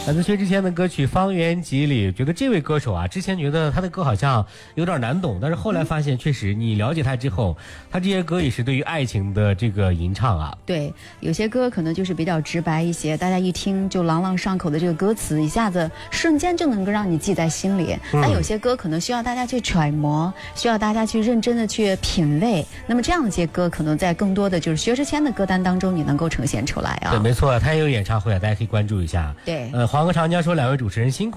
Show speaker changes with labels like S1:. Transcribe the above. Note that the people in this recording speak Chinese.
S1: 来自薛之谦的歌曲《方圆几里》，觉得这位歌手啊，之前觉得他的歌好像有点难懂，但是后来发现，确实你了解他之后，他这些歌也是对于爱情的这个吟唱啊。
S2: 对，有些歌可能就是比较直白一些，大家一听就朗朗上口的这个歌词，一下子瞬间就能够让你记在心里。但有些歌可能需要大家去揣摩，需要大家去认真的去品味。那么这样的一些歌，可能在更多的就是薛之谦的歌单当中，你能够呈现出来啊。
S1: 对，没错，他也有演唱会啊，大家可以关注一下。
S2: 对，
S1: 黄河长江说2位主持人辛苦。